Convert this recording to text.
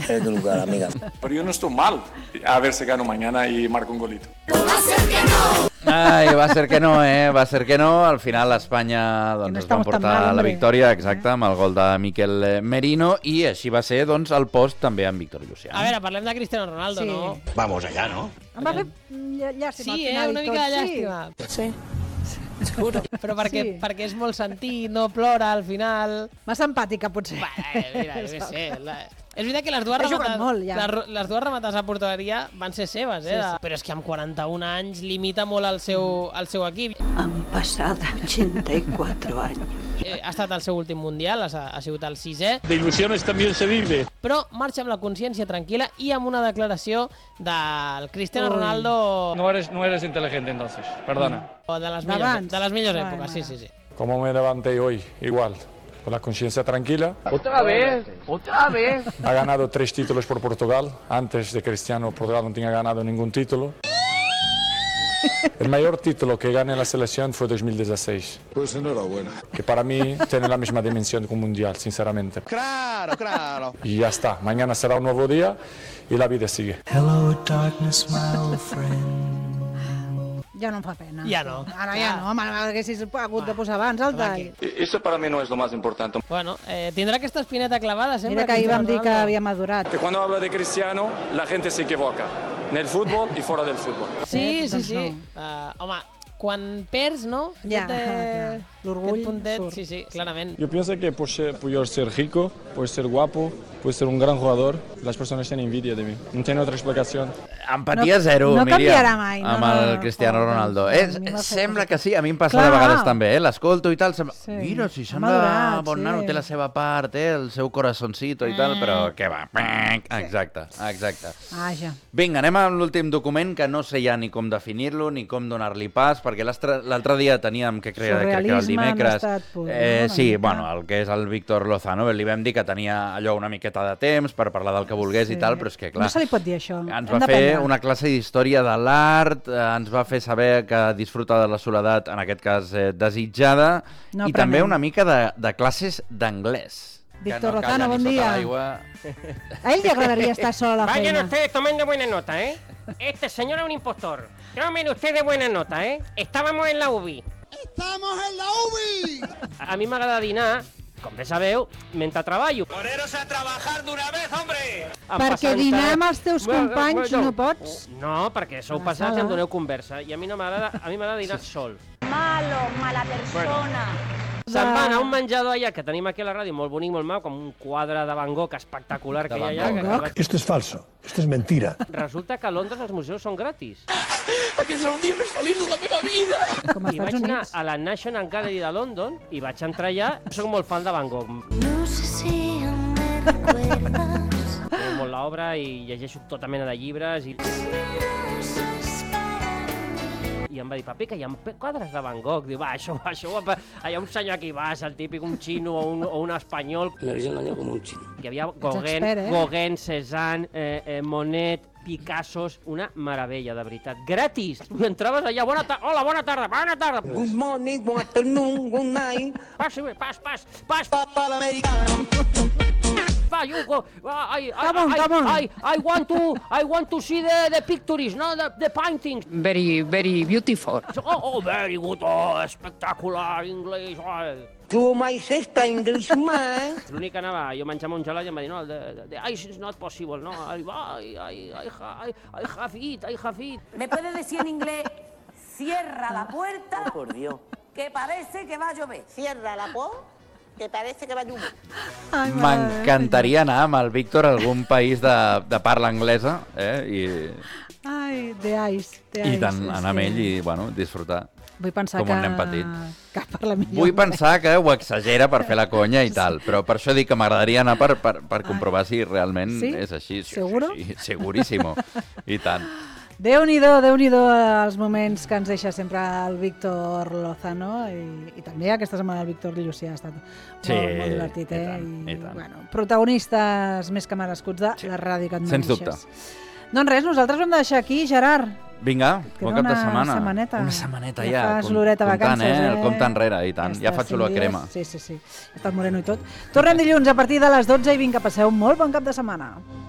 Es tu lugar, amiga. Pero yo no estoy mal. A ver si gano mañana y marco un golito. Ai, va ser que no, va ser que no. Al final Espanya es va emportar la victòria, exacte, amb el gol de Miquel Merino, i així va ser doncs, el post també amb Víctor Llucià. A veure, parlem de Cristiano Ronaldo, no? Vamos allá, ¿no? Em va fer llàstima al Sí, final una i mica tot, de llàstima. Sí. Però perquè és molt sentit, no plora al final. Massa empàtica, potser. Mira, jo què sé. És veritat que les dues Ha jugat molt, ja. les dues remates a porteria van ser seves, Sí. Però és que amb 41 anys limita molt el seu equip. Han passat 84 anys. Ha estat el seu últim mundial, ha sigut el 6è. De ilusiones también se vive. Però marxa amb la consciència tranquil·la i amb una declaració del Cristiano Ronaldo No eres inteligente entonces, perdona. de les D'abans. millors Vale, èpoques, vale. sí. Como me levanté hoy, igual. Con la conciencia tranquila. Otra vez. Ha ganado 3 títulos por Portugal. Antes de Cristiano, Portugal no tenía ganado ningún título. El mayor título que gané en la selección fue 2016. Pues enhorabuena. Que para mí tiene la misma dimensión que un mundial, sinceramente. Claro, claro. Y ya está. Mañana será un nuevo día y la vida sigue. Ja no em fa pena. Ja no. Ara ja no, home, haguessis hagut de posar abans el tall. Eso para mí no es lo más importante. Bueno, tindrà aquesta espineta clavada sempre. Mira que ahir vam dir que Ronaldo. havia madurat. Que cuando habla de Cristiano, la gente se equivoca. En el fútbol y fuera del fútbol. Sí. Doncs Home, quan perds, no? Ja, clar. L'orgull Aquest puntet, surt. sí, clarament. Yo pienso que por ser rico, por ser guapo, por ser un gran jugador, las personas tienen envidia de mí. No tiene otra explicación. Empatia zero, no Míriam, canviarà mai, no, amb no, el no, Cristiano no, Ronaldo. no, a mi m'ha fet Sembla cosa. que sí, a mi em passa Clar. de vegades també, l'escolto i tal, Sí. mira, si Ha sembla madurat, bon sí. nano, té la seva part, el seu corazoncito i tal, però què va, exacte. Vaja. Vinga, anem amb l'últim document, que no sé ja ni com definir-lo, ni com donar-li pas, perquè l'altre dia teníem, crec que era el Surrealisme en dimecres, estat pur, no? sí, Una mica. bueno, el que és el Víctor Lozano, li vam dir que tenia allò una miqueta de temps per parlar del que volgués i tal, però és que, clar, No se li pot dir això. ens Hem va fer d'aprendre. una classe d'història de l'art, ens va fer saber que disfruta de la soledat, en aquest cas desitjada, No i també aprenem. una mica de classes d'anglès. Víctor que no Lozano, calla bon ni dia. sota l'aigua. A ell li agradaria estar sol a la Vayan feina. ustedes tomando buena nota, ¿eh? Este señor es un impostor. Tomen ustedes buena nota, ¿eh? Estábamos en la UBI. ¡Estamos en la UBI! A mi m'agrada dinar, com bé sabeu, mentre treballo. Poneros a trabajar de una vez, hombre. Perquè dinar amb els teus companys no pots? No, perquè sou A la passats i sala. em doneu conversa. I a mi no m'agrada, a mi m'agrada dinar sol. Mala persona. Se'n va anar a un menjador allà que tenim aquí a la ràdio, molt bonic, molt mau, com un quadre de Van Gogh espectacular que hi ha allà. Van Gogh? Que Esto es falso. Esto es mentira. resulta que a Londres els museus són gratis. Com als I Estats vaig anar Units. a la National Gallery de London i vaig entrar allà. Soc molt fan de Van Gogh. No sé si aún me recuerdas. Veu molt l'obra i llegeixo tota mena de llibres i em va dir, papi, que hi ha quadres de Van Gogh. Diu, va, això, hi ha un senyor aquí, vas, el típic, un xino o un espanyol. Me habéis engañado como un chino. Hi havia expert, eh? Gauguin, Cézanne, Monet, Picassos, una meravella, de veritat. Gratis! Tu entraves allà, hola, bona tarda. Good morning, good afternoon, good night. Pas. Papa l'americano. Va, you go. Come on. I want to see the pictures, no, the paintings. Very beautiful. Oh, very good. Oh, espectacular, English. Oh. Tu mai sexta Englishman. L'únic que anava, jo menjava un gelat i em va dir, no, the ice is not possible, no. I have it. ¿Me puede decir en inglés? Cierra la puerta. Oh, por Dios. Que parece que va a llover. Cierra la puerta, que parece que va a llover. Ai, mare de Déu. M'encantaria anar amb el Víctor a algun país de parla anglesa, Ai, The Ice. i tant, anar amb ell i, bueno, disfrutar. Vull pensar com un nen petit. que parla millor. Vull pensar que ho exagera per fer la conya i tal, però per això dic que m'agradaria anar per comprovar si realment Sí? és així. Seguro? Sí, seguríssimo. I tant. Déu-n'hi-do els moments que ens deixa sempre el Víctor Lozano i també aquesta setmana el Víctor Llucià ha estat molt divertit, i tant, i tant. Bueno, protagonistes més que merescuts de la ràdio que et Sens mereixes. dubte. Doncs res, nosaltres ho hem de deixar aquí, Gerard. Vinga, bon cap de setmana. Una setmaneta. Una setmaneta Ja ja. fas l'horeta vacances, El compte enrere, i tant. Ja faig olor a crema. Sí. Estàs moreno i tot. Tornem dilluns a partir de les 12 i vinga, passeu un molt bon cap de setmana.